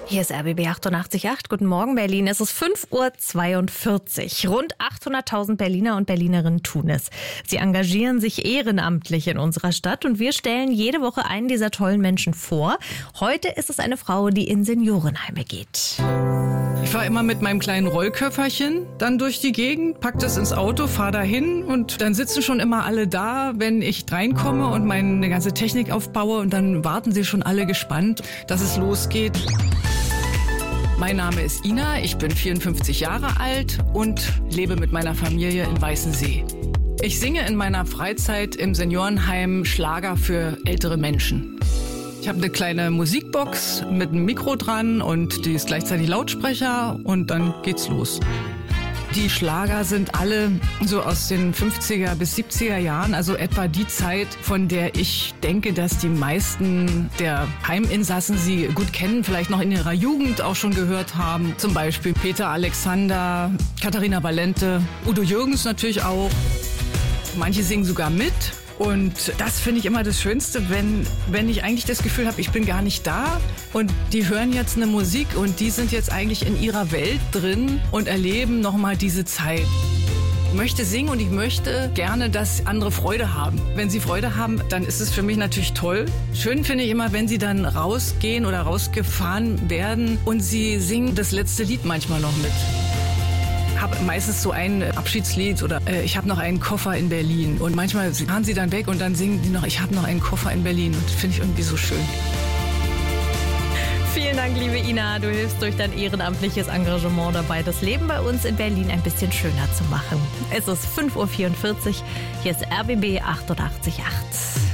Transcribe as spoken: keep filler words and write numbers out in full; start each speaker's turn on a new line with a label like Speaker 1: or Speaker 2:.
Speaker 1: Hier ist R B B achtundachtzig Komma acht. Guten Morgen, Berlin. Es ist fünf Uhr zweiundvierzig. Rund achthunderttausend Berliner und Berlinerinnen tun es. Sie engagieren sich ehrenamtlich in unserer Stadt und wir stellen jede Woche einen dieser tollen Menschen vor. Heute ist es eine Frau, die in Seniorenheime geht.
Speaker 2: Ich fahre immer mit meinem kleinen Rollköfferchen dann durch die Gegend, pack das ins Auto, fahre dahin und dann sitzen schon immer alle da, wenn ich reinkomme und meine ganze Technik aufbaue und dann warten sie schon alle gespannt, dass es losgeht. Mein Name ist Ina, ich bin vierundfünfzig Jahre alt und lebe mit meiner Familie in Weißensee. Ich singe in meiner Freizeit im Seniorenheim Schlager für ältere Menschen. Ich habe eine kleine Musikbox mit einem Mikro dran und die ist gleichzeitig Lautsprecher und dann geht's los. Die Schlager sind alle so aus den fünfziger bis siebziger Jahren, also etwa die Zeit, von der ich denke, dass die meisten der Heiminsassen sie gut kennen, vielleicht noch in ihrer Jugend auch schon gehört haben. Zum Beispiel Peter Alexander, Katharina Valente, Udo Jürgens natürlich auch. Manche singen sogar mit. Und das finde ich immer das Schönste, wenn, wenn ich eigentlich das Gefühl habe, ich bin gar nicht da und die hören jetzt eine Musik und die sind jetzt eigentlich in ihrer Welt drin und erleben nochmal diese Zeit. Ich möchte singen und ich möchte gerne, dass andere Freude haben. Wenn sie Freude haben, dann ist es für mich natürlich toll. Schön finde ich immer, wenn sie dann rausgehen oder rausgefahren werden und sie singen das letzte Lied manchmal noch mit. Ich habe meistens so ein Abschiedslied oder äh, ich habe noch einen Koffer in Berlin und manchmal fahren sie dann weg und dann singen die noch, ich habe noch einen Koffer in Berlin und das finde ich irgendwie so schön.
Speaker 1: Vielen Dank, liebe Ina. Du hilfst durch dein ehrenamtliches Engagement dabei, das Leben bei uns in Berlin ein bisschen schöner zu machen. Es ist fünf Uhr vierundvierzig. Hier ist R B B achtundachtzig Komma acht.